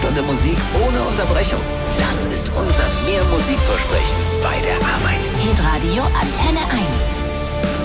Stunde Musik ohne Unterbrechung. Das ist unser Mehr-Musik-Versprechen bei der Arbeit. Hitradio Antenne 1.